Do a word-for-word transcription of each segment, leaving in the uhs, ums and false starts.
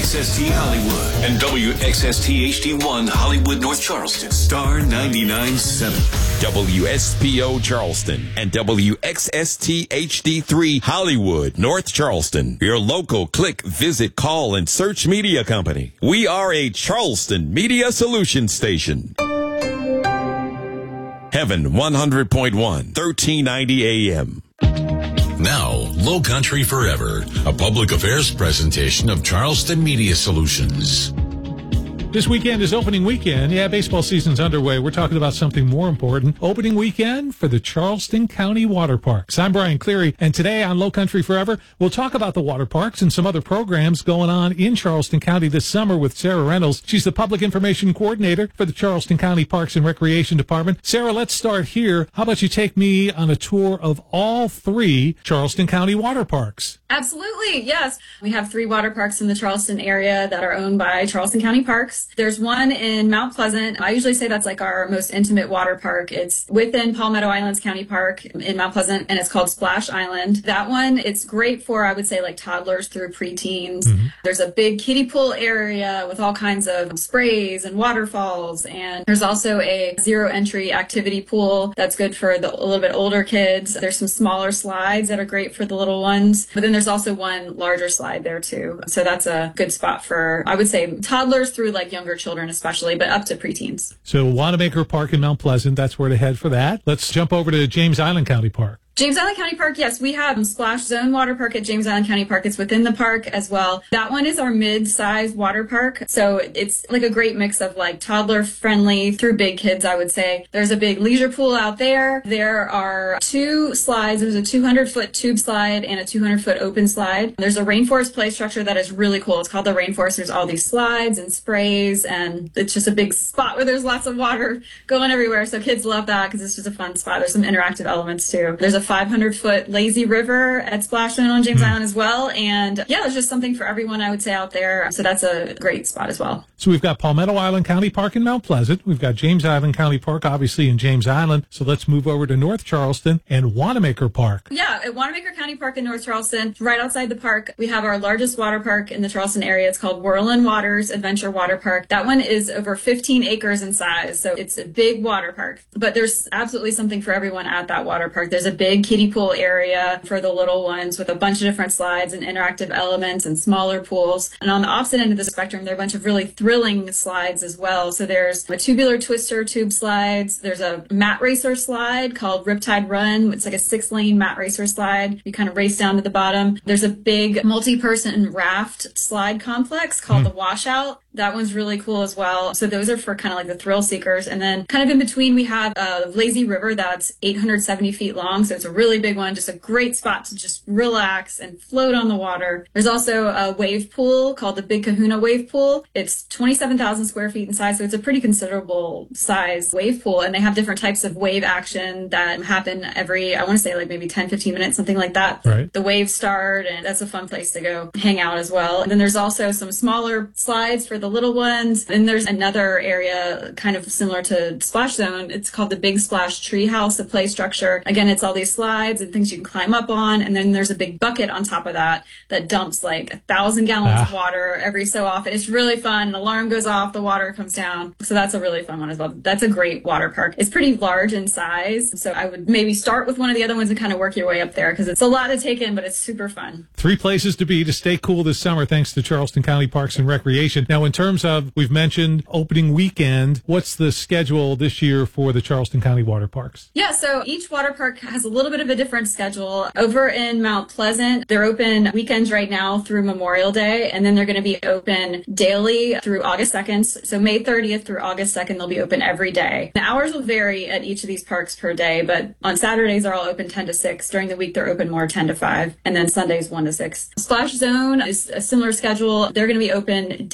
X S T Hollywood and W X S T H D one Hollywood North Charleston. Star ninety-nine point seven. W S P O Charleston and W X S T H D three Hollywood North Charleston. Your local click, visit, call, and search media company. We are a Charleston Media Solutions station. Heaven one hundred point one, thirteen ninety A M. Now, Low Country Forever, a public affairs presentation of Charleston Media Solutions. This weekend is opening weekend. Yeah, baseball season's underway. We're talking about something more important. Opening weekend for the Charleston County Water Parks. I'm Brian Cleary, and today on Low Country Forever, we'll talk about the water parks and some other programs going on in Charleston County this summer with Sarah Reynolds. She's the Public Information Coordinator for the Charleston County Parks and Recreation Department. Sarah, let's start here. How about you take me on a tour of all three Charleston County water parks? Absolutely, yes. We have three water parks in the Charleston area that are owned by Charleston County Parks. There's one in Mount Pleasant. I usually say that's like our most intimate water park. It's within Palmetto Islands County Park in Mount Pleasant, and it's called Splash Island. That one, it's great for, I would say, like toddlers through preteens. Mm-hmm. There's a big kiddie pool area with all kinds of sprays and waterfalls, and there's also a zero entry activity pool that's good for the a little bit older kids. There's some smaller slides that are great for the little ones, but then there's also one larger slide there too. So that's a good spot for, I would say, toddlers through like younger children especially, but up to preteens. So Wanamaker Park in Mount Pleasant, that's where to head for that. Let's jump over to James Island County Park. James Island County Park, yes, we have Splash Zone Water Park at James Island County Park. It's within the park as well. That one is our mid-sized water park. So it's like a great mix of like toddler friendly through big kids, I would say. There's a big leisure pool out there. There are two slides. There's a two hundred foot tube slide and a two hundred foot open slide. There's a rainforest play structure that is really cool. It's called the Rainforest. There's all these slides and sprays, and it's just a big spot where there's lots of water going everywhere. So kids love that because it's just a fun spot. There's some interactive elements too. There's a five hundred foot lazy river at Splash Zone on James mm. Island as well. And yeah, there's just something for everyone, I would say, out there. So that's a great spot as well. So we've got Palmetto Island County Park in Mount Pleasant. We've got James Island County Park, obviously, in James Island. So let's move over to North Charleston and Wanamaker Park. Yeah, at Wanamaker County Park in North Charleston, right outside the park, we have our largest water park in the Charleston area. It's called Whirlin' Waters Adventure Water Park. That one is over fifteen acres in size. So it's a big water park, but there's absolutely something for everyone at that water park. There's a big kiddie pool area for the little ones with a bunch of different slides and interactive elements and smaller pools. And on the opposite end of the spectrum, there are a bunch of really thrilling slides as well. So there's a tubular twister tube slides. There's a mat racer slide called Riptide Run. It's like a six lane mat racer slide. You kind of race down to the bottom. There's a big multi-person raft slide complex called mm. the Washout. That one's really cool as well. So those are for kind of like the thrill seekers. And then kind of in between, we have a lazy river that's eight hundred seventy feet long. So it's a really big one, just a great spot to just relax and float on the water. There's also a wave pool called the Big Kahuna Wave Pool. It's twenty-seven thousand square feet in size. So it's a pretty considerable size wave pool. And they have different types of wave action that happen every, I want to say like maybe ten, fifteen minutes, something like that. Right. The waves start, and that's a fun place to go hang out as well. And then there's also some smaller slides for the little ones. And there's another area kind of similar to Splash Zone. It's called the Big Splash Treehouse, a play structure. Again, it's all these slides and things you can climb up on. And then there's a big bucket on top of that that dumps like a thousand gallons ah. of water every so often. It's really fun. An alarm goes off, the water comes down. So that's a really fun one as well. That's a great water park. It's pretty large in size. So I would maybe start with one of the other ones and kind of work your way up there because it's a lot to take in, but it's super fun. Three places to be to stay cool this summer thanks to Charleston County Parks and Recreation. Now, in terms of, we've mentioned opening weekend, what's the schedule this year for the Charleston County water parks? Yeah, so each water park has a little bit of a different schedule. Over in Mount Pleasant, they're open weekends right now through Memorial Day, and then they're going to be open daily through August second. So May thirtieth through August second, they'll be open every day. The hours will vary at each of these parks per day, but on Saturdays they're all open ten to six. During the week they're open more ten to five, and then Sundays one to six. Splash Zone is a similar schedule. They're going to be open daily through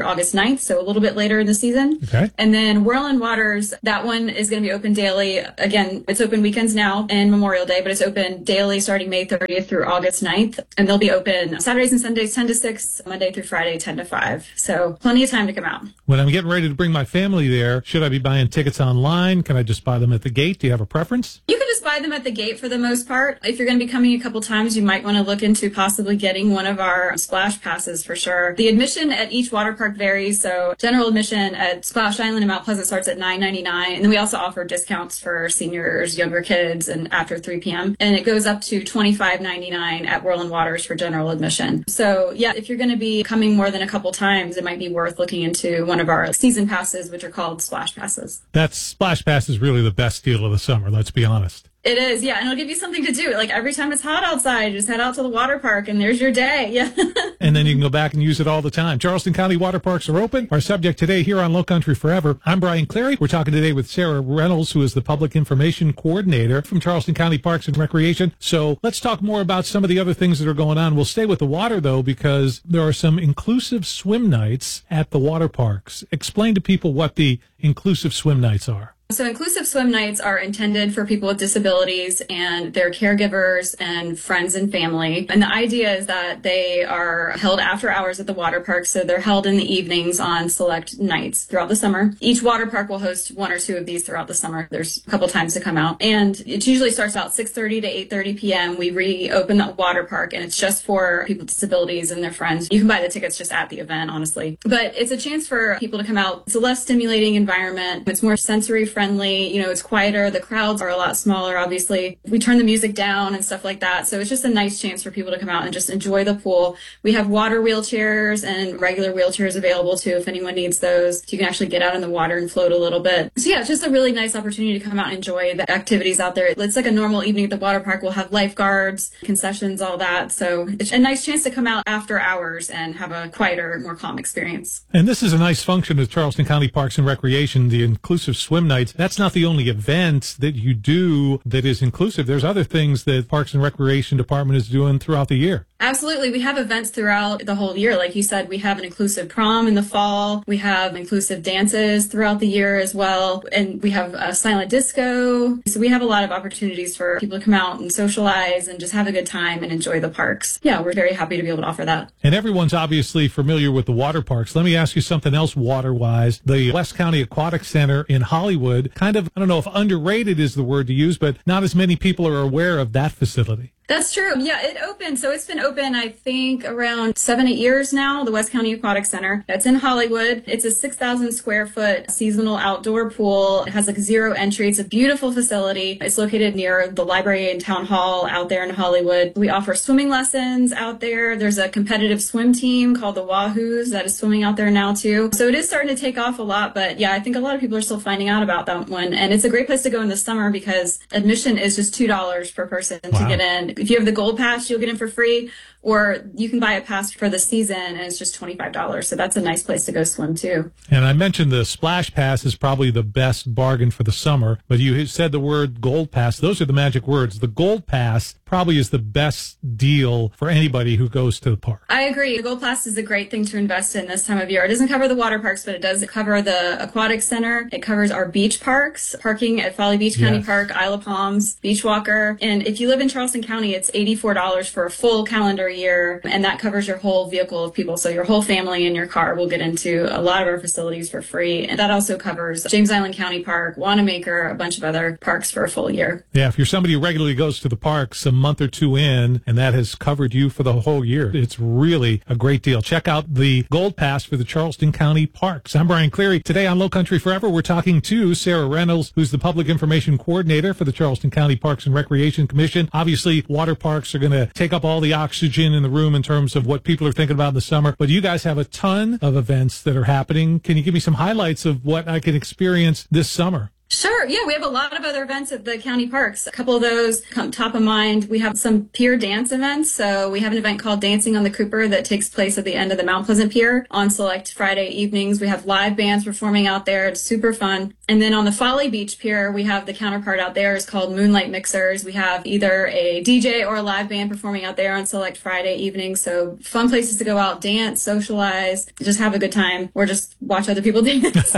through August ninth, so a little bit later in the season. Okay. And then Whirlin' Waters, that one is going to be open daily. Again, it's open weekends now and Memorial Day, but it's open daily starting May thirtieth through August ninth. And they'll be open Saturdays and Sundays ten to six, Monday through Friday ten to five. So plenty of time to come out. When I'm getting ready to bring my family there, should I be buying tickets online? Can I just buy them at the gate? Do you have a preference? You can just buy them at the gate for the most part. If you're going to be coming a couple times, you might want to look into possibly getting one of our splash passes for sure. The admission at each water park varies. So general admission at Splash Island and Mount Pleasant starts at nine ninety-nine. And then we also offer discounts for seniors, younger kids, and after three p.m. And it goes up to twenty-five ninety-nine at Whirlin' Waters for general admission. So yeah, if you're going to be coming more than a couple times, it might be worth looking into one of our season passes, which are called splash passes. That splash pass is really the best deal of the summer, let's be honest. It is, yeah, and it'll give you something to do. Like every time it's hot outside, just head out to the water park and there's your day. Yeah. And then you can go back and use it all the time. Charleston County water parks are open. Our subject today here on Low Country Forever. I'm Brian Cleary. We're talking today with Sarah Reynolds, who is the Public Information Coordinator from Charleston County Parks and Recreation. So let's talk more about some of the other things that are going on. We'll stay with the water, though, because there are some inclusive swim nights at the water parks. Explain to people what the inclusive swim nights are. So inclusive swim nights are intended for people with disabilities and their caregivers and friends and family. And the idea is that they are held after hours at the water park. So they're held in the evenings on select nights throughout the summer. Each water park will host one or two of these throughout the summer. There's a couple times to come out. And it usually starts about six thirty to eight thirty p.m. We reopen the water park and it's just for people with disabilities and their friends. You can buy the tickets just at the event, honestly. But it's a chance for people to come out. It's a less stimulating environment. It's more sensory friendly. Friendly, you know, it's quieter. The crowds are a lot smaller, obviously. We turn the music down and stuff like that. So it's just a nice chance for people to come out and just enjoy the pool. We have water wheelchairs and regular wheelchairs available too if anyone needs those. You can actually get out in the water and float a little bit. So yeah, it's just a really nice opportunity to come out and enjoy the activities out there. It's like a normal evening at the water park. We'll have lifeguards, concessions, all that. So it's a nice chance to come out after hours and have a quieter, more calm experience. And this is a nice function of Charleston County Parks and Recreation, the inclusive swim nights. That's not the only event that you do that is inclusive. There's other things that Parks and Recreation Department is doing throughout the year. Absolutely. We have events throughout the whole year. Like you said, we have an inclusive prom in the fall. We have inclusive dances throughout the year as well. And we have a silent disco. So we have a lot of opportunities for people to come out and socialize and just have a good time and enjoy the parks. Yeah, we're very happy to be able to offer that. And everyone's obviously familiar with the water parks. Let me ask you something else water-wise. The West County Aquatic Center in Hollywood, kind of, I don't know if underrated is the word to use, but not as many people are aware of that facility. That's true. Yeah, it opened. So it's been open, I think, around seven, eight years now, the West County Aquatic Center. It's in Hollywood. It's a six thousand square foot seasonal outdoor pool. It has like zero entry. It's a beautiful facility. It's located near the library and town hall out there in Hollywood. We offer swimming lessons out there. There's a competitive swim team called the Wahoos that is swimming out there now too. So it is starting to take off a lot, but yeah, I think a lot of people are still finding out about that one. And it's a great place to go in the summer because admission is just two dollars per person wow. to get in. If you have the Gold Pass, you'll get in for free, or you can buy a pass for the season, and it's just twenty-five dollars. So that's a nice place to go swim, too. And I mentioned the Splash Pass is probably the best bargain for the summer, but you said the word Gold Pass. Those are the magic words. The Gold Pass probably is the best deal for anybody who goes to the park. I agree. The Gold Pass is a great thing to invest in this time of year. It doesn't cover the water parks, but it does cover the aquatic center. It covers our beach parks, parking at Folly Beach County yes. Park, Isle of Palms, Beach Walker. And if you live in Charleston County, it's eighty-four dollars for a full calendar year, and that covers your whole vehicle of people. So your whole family and your car will get into a lot of our facilities for free. And that also covers James Island County Park, Wanamaker, a bunch of other parks for a full year. Yeah, if you're somebody who regularly goes to the parks a month or two in, and that has covered you for the whole year, it's really a great deal. Check out the Gold Pass for the Charleston County Parks. I'm Brian Cleary. Today on Low Country Forever, we're talking to Sarah Reynolds, who's the Public Information Coordinator for the Charleston County Parks and Recreation Commission. Obviously, water parks are going to take up all the oxygen in the room in terms of what people are thinking about in the summer, but you guys have a ton of events that are happening. Can you give me some highlights of what I can experience this summer? Sure. Yeah, we have a lot of other events at the county parks. A couple of those come top of mind. We have some pier dance events. So we have an event called Dancing on the Cooper that takes place at the end of the Mount Pleasant Pier on select Friday evenings. We have live bands performing out there. It's super fun. And then on the Folly Beach Pier, we have the counterpart out there. It's called Moonlight Mixers. We have either a D J or a live band performing out there on select Friday evenings. So fun places to go out, dance, socialize, just have a good time, or just watch other people dance.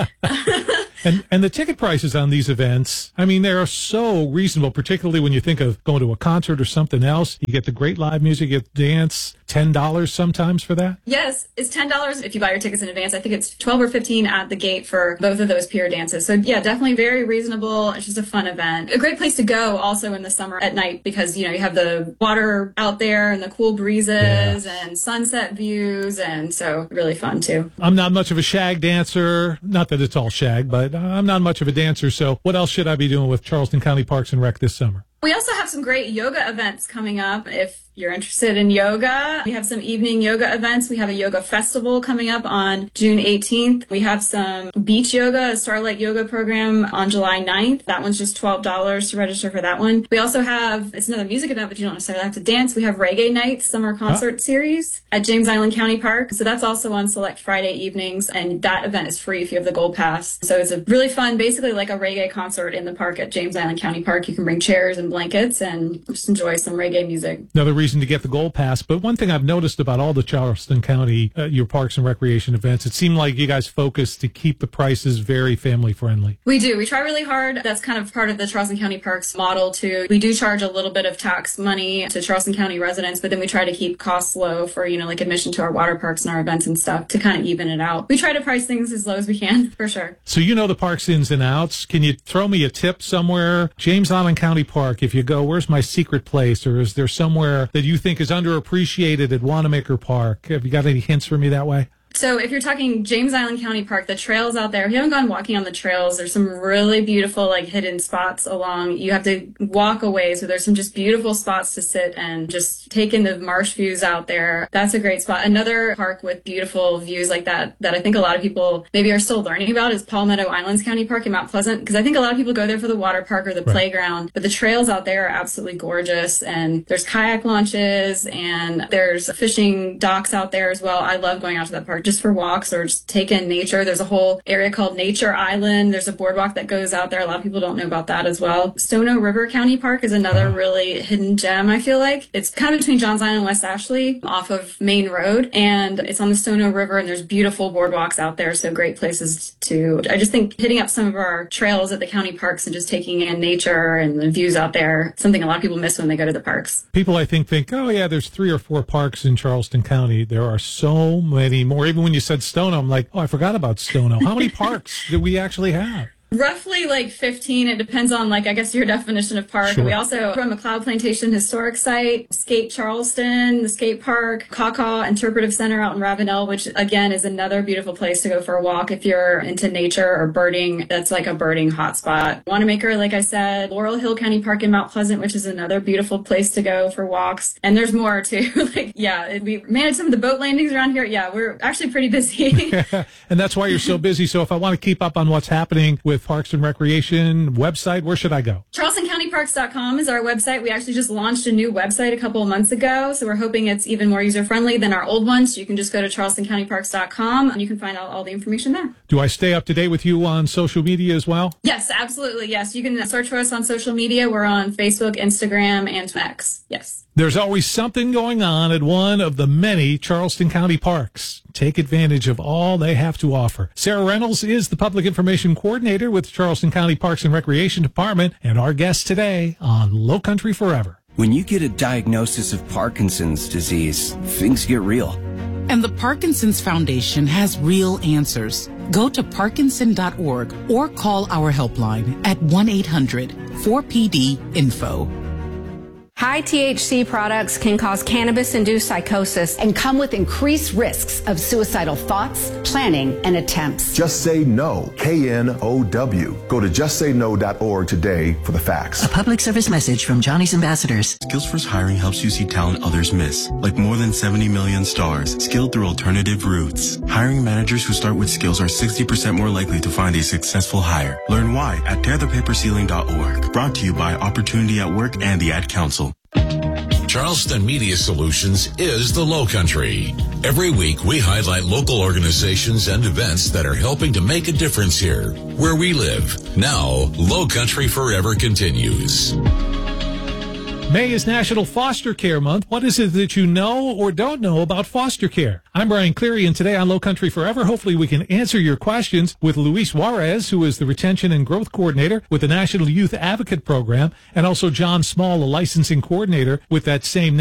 And and the ticket prices on these events, I mean, they are so reasonable, particularly when you think of going to a concert or something else. You get the great live music, you get dance, ten dollars sometimes for that? Yes, it's ten dollars if you buy your tickets in advance. I think it's twelve or fifteen at the gate for both of those pier dances. So yeah, definitely very reasonable. It's just a fun event. A great place to go also in the summer at night because, you know, you have the water out there and the cool breezes yeah. and sunset views. And so really fun too. I'm not much of a shag dancer. Not that it's all shag, but I'm not much of a dancer. So what else should I be doing with Charleston County Parks and Rec this summer? We also have some great yoga events coming up. If you're interested in yoga, we have some evening yoga events. We have a yoga festival coming up on June eighteenth. We have some beach yoga, a Starlight Yoga program on July ninth. That one's just twelve dollars to register for that one. We also have, it's another music event, but you don't necessarily have to dance. We have Reggae Nights Summer Concert huh? Series at James Island County Park. So that's also on select Friday evenings, and that event is free if you have the Gold Pass. So it's a really fun, basically like a reggae concert in the park at James Island County Park. You can bring chairs and blankets and just enjoy some reggae music. Another reason to get the Gold Pass. But one thing I've noticed about all the Charleston County, uh, your parks and recreation events, it seemed like you guys focus to keep the prices very family friendly. We do. We try really hard. That's kind of part of the Charleston County Parks model too. We do charge a little bit of tax money to Charleston County residents, but then we try to keep costs low for, you know, like admission to our water parks and our events and stuff to kind of even it out. We try to price things as low as we can, for sure. So you know the parks ins and outs. Can you throw me a tip somewhere? James Island County Park, if you go, where's my secret place? Or is there somewhere that you think is underappreciated at Wanamaker Park? Have you got any hints for me that way? So if you're talking James Island County Park, the trails out there, if you haven't gone walking on the trails, there's some really beautiful, like, hidden spots along. You have to walk away, so there's some just beautiful spots to sit and just take in the marsh views out there. That's a great spot. Another park with beautiful views like that, that I think a lot of people maybe are still learning about, is Palmetto Islands County Park in Mount Pleasant, because I think a lot of people go there for the water park or the right. playground, but the trails out there are absolutely gorgeous, and there's kayak launches, and there's fishing docks out there as well. I love going out to that park just for walks or just take in nature. There's a whole area called Nature Island. There's a boardwalk that goes out there. A lot of people don't know about that as well. Stono River County Park is another really hidden gem, I feel like. It's kind of between Johns Island and West Ashley off of Main Road, and it's on the Stono River, and there's beautiful boardwalks out there, so great places to, I just think hitting up some of our trails at the county parks and just taking in nature and the views out there, something a lot of people miss when they go to the parks. People, I think, think, oh yeah, there's three or four parks in Charleston County. There are so many more. Even when you said Stono, I'm like, oh, I forgot about Stono. How many parks do we actually have? Roughly like fifteen. It depends on, like, I guess your definition of park. Sure. We also, from McLeod Plantation Historic Site, Skate Charleston, the skate park, Caw-Caw Interpretive Center out in Ravenel, which again is another beautiful place to go for a walk if you're into nature or birding. That's like a birding hotspot. Wanamaker, like I said, Laurel Hill County Park in Mount Pleasant, which is another beautiful place to go for walks. And there's more too. like, yeah, we manage some of the boat landings around here. Yeah, we're actually pretty busy. And that's why you're so busy. So if I want to keep up on what's happening with Parks and Recreation website, where should I go? Charleston County Parks dot com is our website. We actually just launched a new website a couple of months ago, so we're hoping it's even more user-friendly than our old one. So you can just go to Charleston County Parks dot com and you can find out all the information there. Do I stay up to date with you on social media as well? Yes, absolutely. Yes, you can search for us on social media. We're on Facebook, Instagram, and X. Yes. There's always something going on at one of the many Charleston County parks. Take advantage of all they have to offer. Sarah Reynolds is the Public Information Coordinator with Charleston County Parks and Recreation Department and our guest today on Low Country Forever. When you get a diagnosis of Parkinson's disease, things get real. And the Parkinson's Foundation has real answers. Go to Parkinson dot org or call our helpline at one eight hundred four P D info. High T H C products can cause cannabis-induced psychosis and come with increased risks of suicidal thoughts, planning, and attempts. Just Say No, K N O W. Go to just say no dot org today for the facts. A public service message from Johnny's Ambassadors. Skills First Hiring helps you see talent others miss, like more than seventy million stars, skilled through alternative routes. Hiring managers who start with skills are sixty percent more likely to find a successful hire. Learn why at tear the paper ceiling dot org. Brought to you by Opportunity at Work and the Ad Council. Charleston Media Solutions is the Low Country. Every week, we highlight local organizations and events that are helping to make a difference here, where we live. Now, Low Country Forever continues. May is National Foster Care Month. What is it that you know or don't know about foster care? I'm Brian Cleary, and today on Low Country Forever, hopefully we can answer your questions with Luis Juarez, who is the Retention and Growth Coordinator with the National Youth Advocate Program, and also John Small, a licensing coordinator with that same